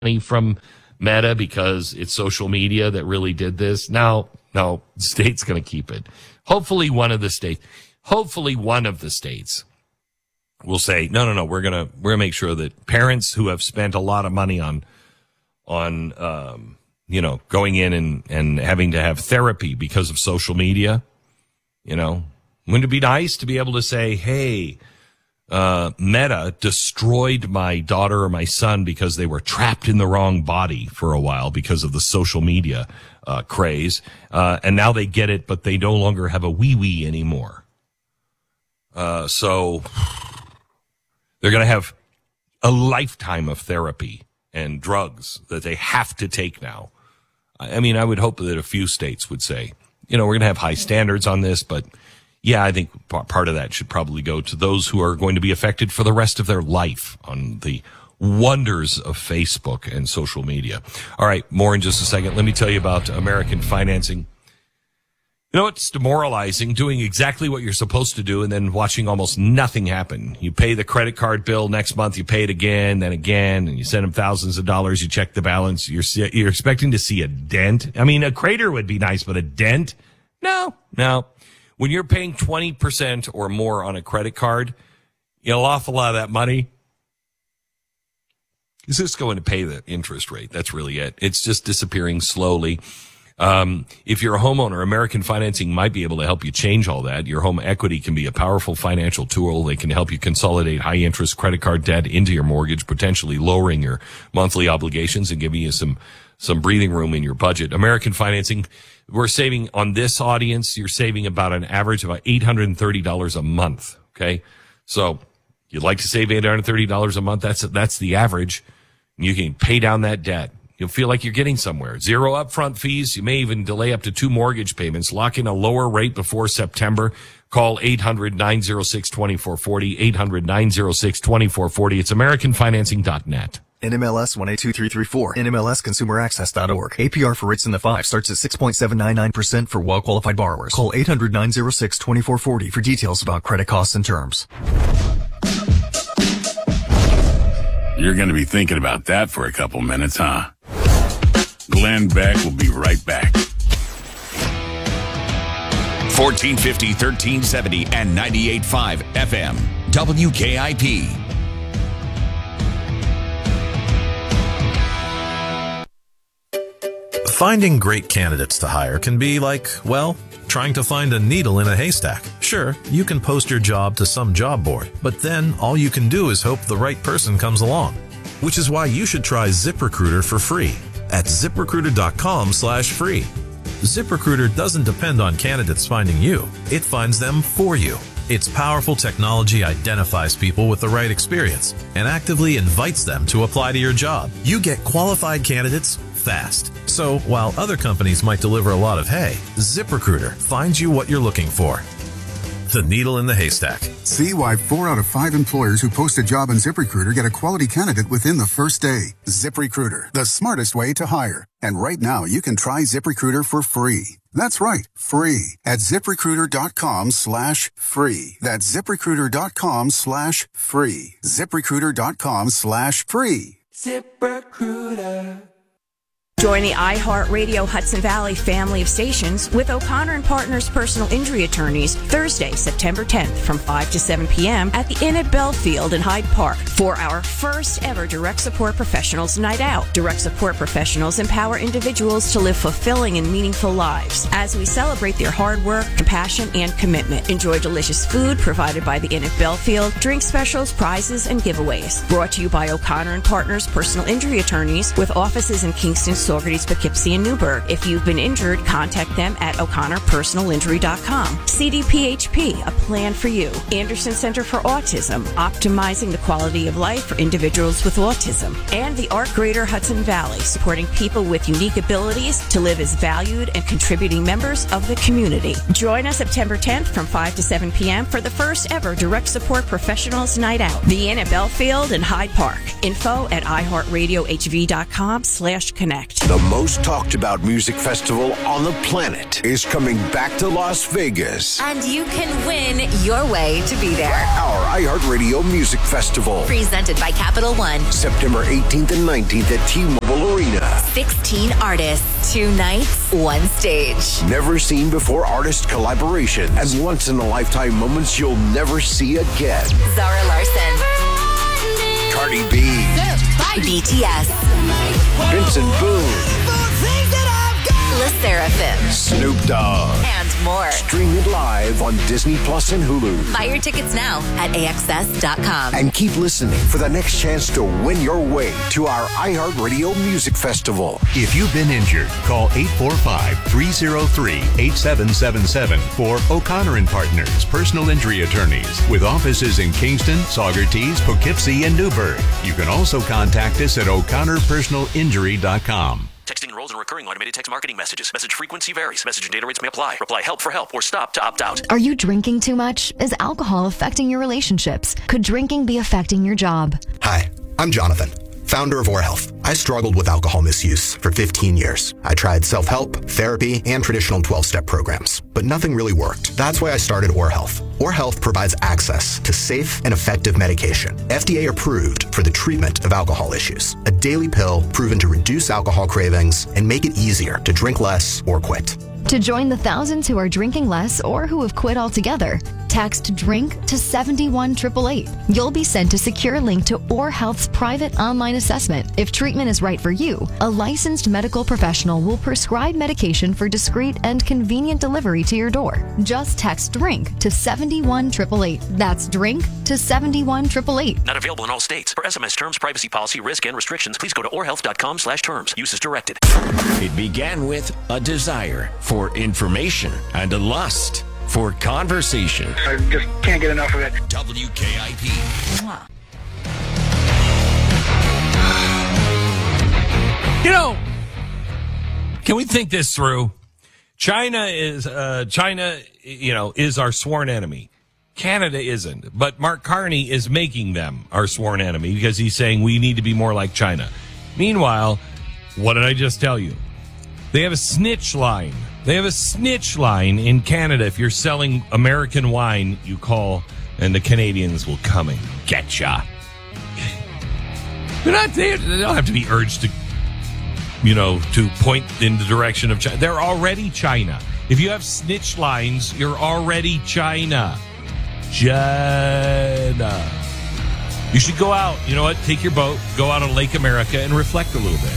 from Meta because it's social media that really did this. No, the state's going to keep it. Hopefully one of the states will say, no, we're going to make sure that parents who have spent a lot of money on going in and having to have therapy because of social media, wouldn't it be nice to be able to say, hey, Meta destroyed my daughter or my son because they were trapped in the wrong body for a while because of the social media craze, and now they get it, but they no longer have a wee-wee anymore. So they're going to have a lifetime of therapy and drugs that they have to take now. I mean, I would hope that a few states would say, we're going to have high standards on this, but yeah, I think part of that should probably go to those who are going to be affected for the rest of their life on the wonders of Facebook and social media. All right, more in just a second. Let me tell you about American Financing. It's demoralizing doing exactly what you're supposed to do and then watching almost nothing happen. You pay the credit card bill next month, you pay it again, and you send them thousands of dollars, you check the balance, you're expecting to see a dent. I mean, a crater would be nice, but a dent? No. When you're paying 20% or more on a credit card, an awful lot of that money is just going to pay the interest rate. That's really it. It's just disappearing slowly. If you're a homeowner, American Financing might be able to help you change all that. Your home equity can be a powerful financial tool. They can help you consolidate high interest credit card debt into your mortgage, potentially lowering your monthly obligations and giving you some breathing room in your budget. American Financing, we're saving on this audience, you're saving about an average of about $830 a month. Okay. So you'd like to save $830 a month. That's the average. You can pay down that debt. You'll feel like you're getting somewhere. Zero upfront fees. You may even delay up to 2 mortgage payments. Lock in a lower rate before September. Call 800-906-2440, 800-906-2440. It's AmericanFinancing.net. NMLS 182334, NMLSConsumerAccess.org. APR for rates in the 5 starts at 6.799% for well-qualified borrowers. Call 800-906-2440 for details about credit costs and terms. You're going to be thinking about that for a couple minutes, huh? Glenn Beck will be right back. 1450, 1370, and 98.5 FM. WKIP. Finding great candidates to hire can be like, trying to find a needle in a haystack. Sure, you can post your job to some job board, but then all you can do is hope the right person comes along. Which is why you should try ZipRecruiter for free at ZipRecruiter.com/free. ZipRecruiter doesn't depend on candidates finding you. It finds them for you. Its powerful technology identifies people with the right experience and actively invites them to apply to your job. You get qualified candidates fast. So while other companies might deliver a lot of hay, ZipRecruiter finds you what you're looking for. The needle in the haystack. See why 4 out of 5 employers who post a job on ZipRecruiter get a quality candidate within the first day. ZipRecruiter, the smartest way to hire. And right now, you can try ZipRecruiter for free. That's right, free at ZipRecruiter.com/free. That's ZipRecruiter.com/free. ZipRecruiter.com/free. ZipRecruiter. Join the iHeartRadio Hudson Valley family of stations with O'Connor and Partners personal injury attorneys Thursday, September 10th from 5 to 7 p.m. at the Inn at Belfield in Hyde Park for our first ever Direct Support Professionals Night Out. Direct Support Professionals empower individuals to live fulfilling and meaningful lives as we celebrate their hard work, compassion, and commitment. Enjoy delicious food provided by the Inn at Belfield, drink specials, prizes, and giveaways. Brought to you by O'Connor and Partners personal injury attorneys with offices in Kingston, Saugerties, Poughkeepsie, and Newburgh. If you've been injured, contact them at o'connorpersonalinjury.com. CDPHP, a plan for you. Anderson Center for Autism, optimizing the quality of life for individuals with autism. And the Art Greater Hudson Valley, supporting people with unique abilities to live as valued and contributing members of the community. Join us September 10th from 5 to 7 p.m. for the first ever Direct Support Professionals Night Out. The Inn at Belfield and Hyde Park. Info at iHeartRadioHV.com/connect. The most talked about music festival on the planet is coming back to Las Vegas. And you can win your way to be there. Our iHeartRadio Music Festival. Presented by Capital One. September 18th and 19th at T-Mobile Arena. 16 artists, 2 nights, 1 stage. Never seen before artist collaborations and once-in-a-lifetime moments you'll never see again. Zara Larson. Cardi B. BTS. Vincent Boone. Le Sserafim. Snoop Dogg. And more. Stream it live on Disney Plus and Hulu. Buy your tickets now at AXS.com. And keep listening for the next chance to win your way to our iHeartRadio Music Festival. If you've been injured, call 845-303-8777 for O'Connor and Partners Personal Injury Attorneys with offices in Kingston, Saugerties, Poughkeepsie, and Newburgh. You can also contact us at o'connorpersonalinjury.com. Texting enrolls in recurring automated text marketing messages. Message frequency varies. Message and data rates may apply. Reply help for help or stop to opt out. Are you drinking too much? Is alcohol affecting your relationships? Could drinking be affecting your job? Hi, I'm Jonathan, founder of Or Health. I struggled with alcohol misuse for 15 years. I tried self-help, therapy, and traditional 12-step programs, but nothing really worked. That's why I started Or Health. Or Health provides access to safe and effective medication, FDA approved for the treatment of alcohol issues. A daily pill proven to reduce alcohol cravings and make it easier to drink less or quit. To join the thousands who are drinking less or who have quit altogether, text DRINK to 71888. You'll be sent a secure link to Or Health's private online assessment. If treatment is right for you, a licensed medical professional will prescribe medication for discreet and convenient delivery to your door. Just text DRINK to 71888. That's DRINK to 71888. Not available in all states. For SMS terms, privacy policy, risk, and restrictions, please go to orhealth.com/terms. Use as directed. It began with a desire for information and a lust for conversation. I just can't get enough of it. WKIP. You know, can we think this through? China is our sworn enemy. Canada isn't, but Mark Carney is making them our sworn enemy because he's saying we need to be more like China. Meanwhile, what did I just tell you? They have a snitch line. They have a snitch line in Canada. If you're selling American wine, you call, and the Canadians will come and get ya. They don't have to be urged to point in the direction of China. They're already China. If you have snitch lines, you're already China. China. You should go out. You know what? Take your boat, go out on Lake America, and reflect a little bit.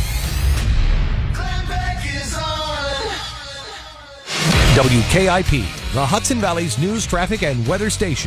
WKIP, the Hudson Valley's news, traffic, and weather station.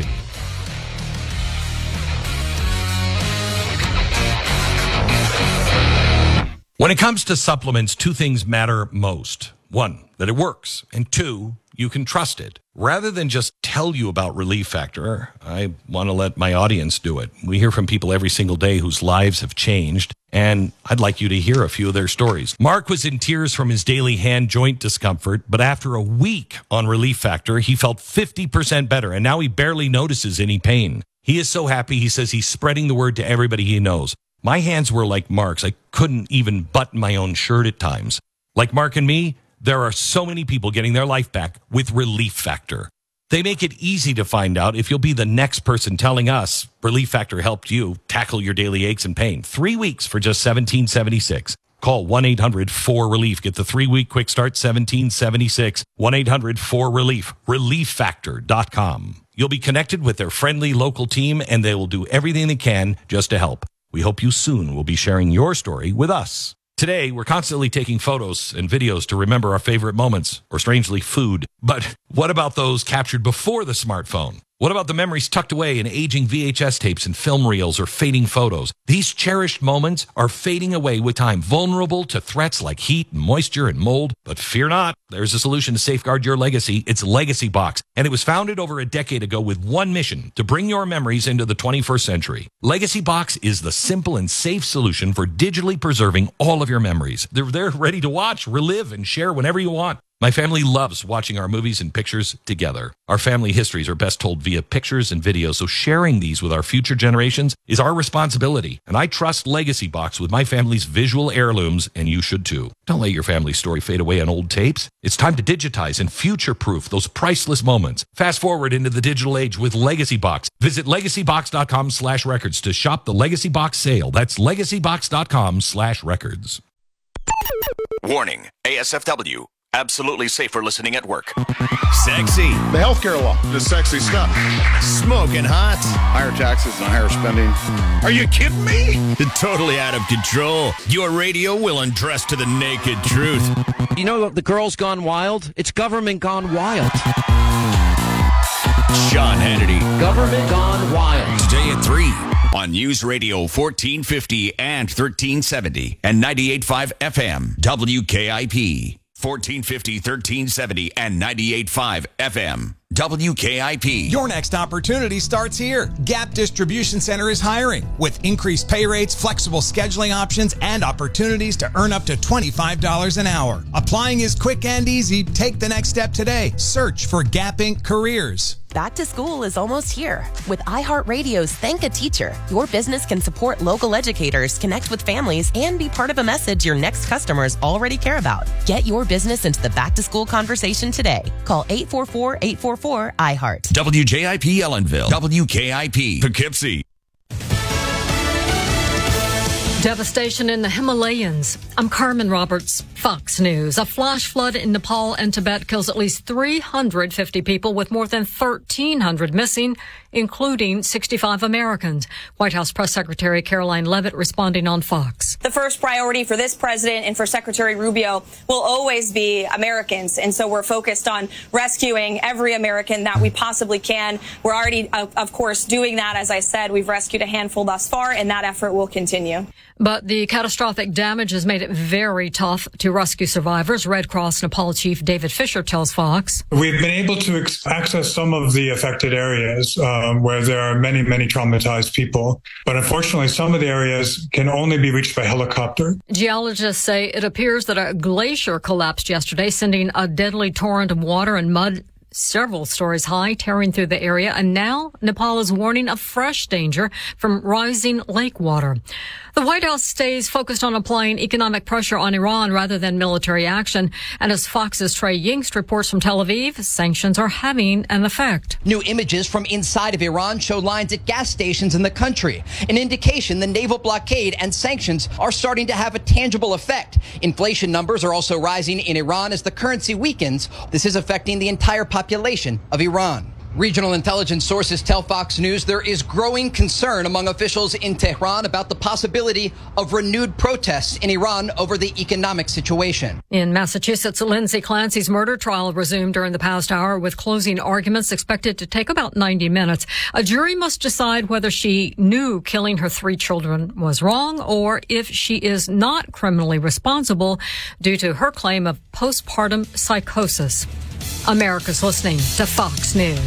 When it comes to supplements, 2 things matter most. 1, that it works, and 2, you can trust it. Rather than just tell you about Relief Factor, I want to let my audience do it. We hear from people every single day whose lives have changed, and I'd like you to hear a few of their stories. Mark was in tears from his daily hand joint discomfort, but after a week on Relief Factor, he felt 50% better, and now he barely notices any pain. He is so happy, he says he's spreading the word to everybody he knows. My hands were like Mark's. I couldn't even button my own shirt at times. Like Mark and me, there are so many people getting their life back with Relief Factor. They make it easy to find out if you'll be the next person telling us Relief Factor helped you tackle your daily aches and pain. 3 weeks for just $17.76. Call 1-800-4RELIEF. Get the 3-week quick start, $17.76. 1-800-4RELIEF. ReliefFactor.com. You'll be connected with their friendly local team, and they will do everything they can just to help. We hope you soon will be sharing your story with us. Today, we're constantly taking photos and videos to remember our favorite moments, or strangely, food. But what about those captured before the smartphone? What about the memories tucked away in aging VHS tapes and film reels or fading photos? These cherished moments are fading away with time, vulnerable to threats like heat, moisture, and mold. But fear not, there's a solution to safeguard your legacy. It's Legacy Box. And it was founded over a decade ago with one mission: to bring your memories into the 21st century. Legacy Box is the simple and safe solution for digitally preserving all of your memories. They're ready to watch, relive, and share whenever you want. My family loves watching our movies and pictures together. Our family histories are best told via pictures and videos, so sharing these with our future generations is our responsibility. And I trust Legacy Box with my family's visual heirlooms, and you should too. Don't let your family story fade away on old tapes. It's time to digitize and future-proof those priceless moments. Fast forward into the digital age with Legacy Box. Visit legacybox.com/records to shop the Legacy Box sale. That's legacybox.com/records. Warning, ASFW. Absolutely safe for listening at work. Sexy. The healthcare law. The sexy stuff. Smoking hot. Higher taxes and higher spending. Are you kidding me? Totally out of control. Your radio will undress to the naked truth. You know the girl's gone wild? It's government gone wild. Sean Hannity. Government gone wild. Today at 3 on News Radio 1450 and 1370 and 98.5 FM WKIP. 1450, 1370, and 98.5 FM. WKIP. Your next opportunity starts here. Gap Distribution Center is hiring with increased pay rates, flexible scheduling options, and opportunities to earn up to $25 an hour. Applying is quick and easy. Take the next step today. Search for Gap Inc. Careers. Back to school is almost here. With iHeartRadio's Thank a Teacher, your business can support local educators, connect with families, and be part of a message your next customers already care about. Get your business into the back-to-school conversation today. Call 844-844-iHeart. WJIP Ellenville. WKIP Poughkeepsie. Devastation in the Himalayas. I'm Carmen Roberts, Fox News. A flash flood in Nepal and Tibet kills at least 350 people, with more than 1,300 missing, including 65 Americans. White House Press Secretary Caroline Leavitt responding on Fox. The first priority for this president and for Secretary Rubio will always be Americans. And so we're focused on rescuing every American that we possibly can. We're already, of course, doing that. As I said, we've rescued a handful thus far, and that effort will continue. But the catastrophic damage has made it very tough to rescue survivors. Red Cross Nepal Chief David Fisher tells Fox. We've been able to access some of the affected areas where there are many, many traumatized people. But unfortunately, some of the areas can only be reached by helicopter. Geologists say it appears that a glacier collapsed yesterday, sending a deadly torrent of water and mud several stories high, tearing through the area. And now Nepal is warning of fresh danger from rising lake water. The White House stays focused on applying economic pressure on Iran rather than military action. And as Fox's Trey Yingst reports from Tel Aviv, sanctions are having an effect. New images from inside of Iran show lines at gas stations in the country, an indication the naval blockade and sanctions are starting to have a tangible effect. Inflation numbers are also rising in Iran as the currency weakens. This is affecting the entire population of Iran. Regional intelligence sources tell Fox News there is growing concern among officials in Tehran about the possibility of renewed protests in Iran over the economic situation. In Massachusetts, Lindsay Clancy's murder trial resumed during the past hour, with closing arguments expected to take about 90 minutes. A jury must decide whether she knew killing her 3 children was wrong or if she is not criminally responsible due to her claim of postpartum psychosis. America's listening to Fox News.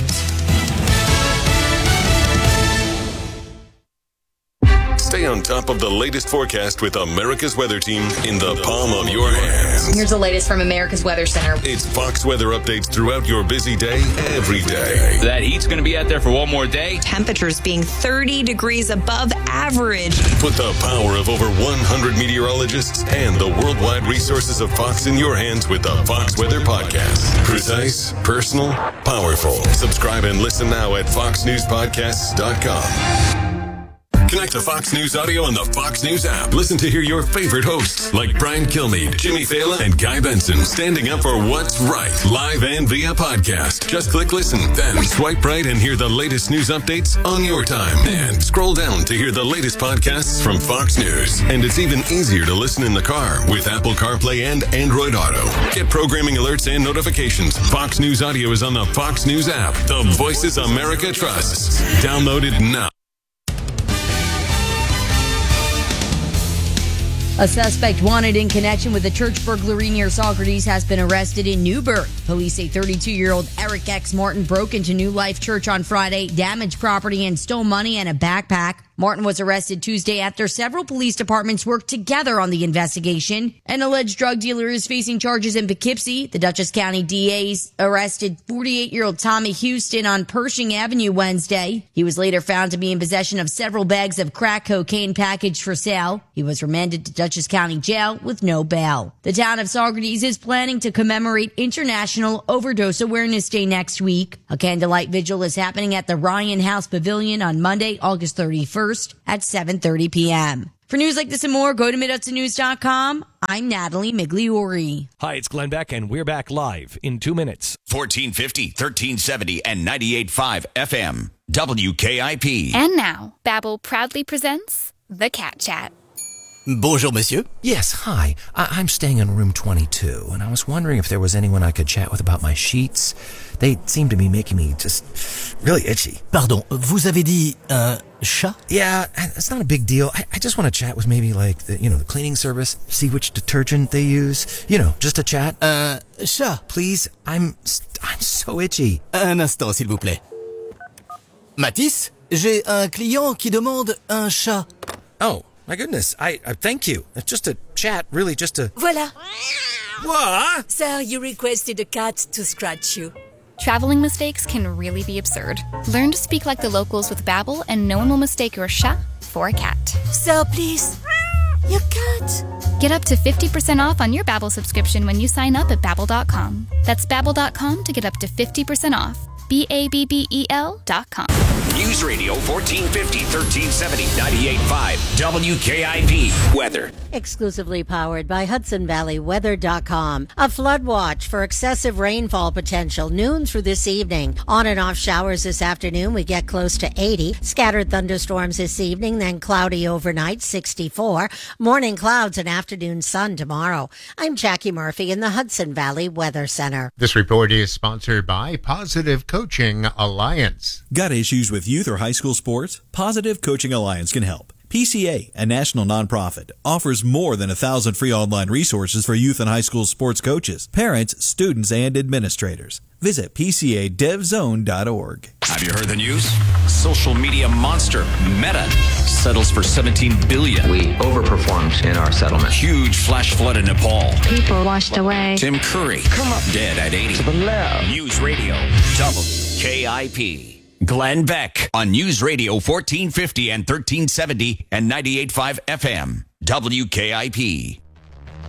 Stay on top of the latest forecast with America's Weather Team in the palm of your hands. Here's the latest from America's Weather Center. It's Fox weather updates throughout your busy day, every day. That heat's going to be out there for one more day. Temperatures being 30 degrees above average. Put the power of over 100 meteorologists and the worldwide resources of Fox in your hands with the Fox Weather Podcast. Precise, personal, powerful. Subscribe and listen now at foxnewspodcasts.com. Connect to Fox News Audio on the Fox News app. Listen to hear your favorite hosts like Brian Kilmeade, Jimmy Fallon, and Guy Benson standing up for what's right, live and via podcast. Just click listen, then swipe right and hear the latest news updates on your time. And scroll down to hear the latest podcasts from Fox News. And it's even easier to listen in the car with Apple CarPlay and Android Auto. Get programming alerts and notifications. Fox News Audio is on the Fox News app. The voices America trusts. Download it now. A suspect wanted in connection with a church burglary near Socrates has been arrested in Newburgh. Police say 32-year-old Eric X. Martin broke into New Life Church on Friday, damaged property, and stole money and a backpack. Martin was arrested Tuesday after several police departments worked together on the investigation. An alleged drug dealer is facing charges in Poughkeepsie. The Dutchess County DA's arrested 48-year-old Tommy Houston on Pershing Avenue Wednesday. He was later found to be in possession of several bags of crack cocaine packaged for sale. He was remanded to Dutchess County Jail with no bail. The town of Socrates is planning to commemorate International Overdose Awareness Day next week. A candlelight vigil is happening at the Ryan House Pavilion on Monday, August 31st at 7:30 p.m. For news like this and more, go to MidHudsonNews.com. I'm Natalie Migliori. Hi, it's Glenn Beck, and we're back live in 2 minutes. 1450, 1370, and 98.5 FM. WKIP. And now, Babbel proudly presents The Cat Chat. Bonjour, monsieur. Yes, hi. I'm staying in room 22, and I was wondering if there was anyone I could chat with about my sheets. They seem to be making me just really itchy. Pardon, vous avez dit chat? Yeah, it's not a big deal. I just want to chat with maybe like the cleaning service, see which detergent they use. Just a chat. Chat. Please, I'm so itchy. Un instant, s'il vous plaît. Matisse, j'ai un client qui demande un chat. Oh. My goodness, I thank you. It's just a chat, really just a... Voilà. What? Sir, you requested a cat to scratch you. Traveling mistakes can really be absurd. Learn to speak like the locals with Babbel, and no one will mistake your chat for a cat. Sir, please. Your cat. Get up to 50% off on your Babbel subscription when you sign up at Babbel.com. That's Babbel.com to get up to 50% off. Babbel.com. News Radio 1450, 1370, 98.5 WKIP. Weather. Exclusively powered by HudsonValleyWeather.com. A flood watch for excessive rainfall potential noon through this evening. On and off showers this afternoon, we get close to 80. Scattered thunderstorms this evening, then cloudy overnight, 64. Morning clouds and afternoon sun tomorrow. I'm Jackie Murphy in the Hudson Valley Weather Center. This report is sponsored by Positive Coaching Alliance. Got issues with youth or high school sports? Positive Coaching Alliance can help. PCA, a national nonprofit, offers more than 1,000 free online resources for youth and high school sports coaches, parents, students, and administrators. Visit PCADevZone.org. Have you heard the news? Social media monster Meta settles for $17 billion. We overperformed in our settlement. Huge flash flood in Nepal. People washed away. Tim Curry come up dead at 80. To the left. News Radio WKIP. Glenn Beck on News Radio 1450 and 1370 and 98.5 FM. WKIP.